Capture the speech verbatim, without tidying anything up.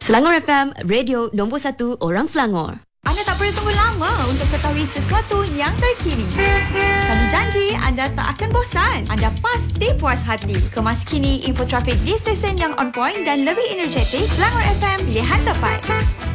Selangor F M, radio nombor satu orang Selangor. Anda tak perlu tunggu lama untuk ketahui sesuatu yang terkini. Kami janji anda tak akan bosan. Anda pasti puas hati. Kemas kini info trafik di stesen yang on point dan lebih energetik. Selangor F M, pilihan tepat.